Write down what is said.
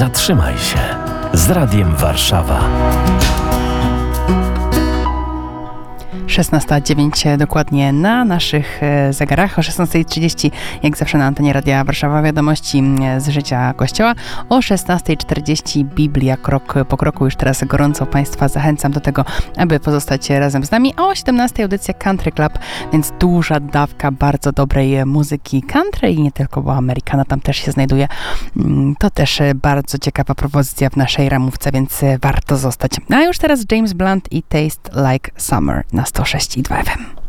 zatrzymaj się z Radiem Warszawa. 16:09 dokładnie na naszych zegarach. O 16:30 jak zawsze na antenie Radia Warszawa wiadomości z życia Kościoła. O 16:40 Biblia krok po kroku. Już teraz gorąco Państwa zachęcam do tego, aby pozostać razem z nami. A o 17:00 audycja Country Club, więc duża dawka bardzo dobrej muzyki country i nie tylko, bo Amerykana tam też się znajduje. To też bardzo ciekawa propozycja w naszej ramówce, więc warto zostać. A już teraz James Blunt i Taste Like Summer na 106,2 FM.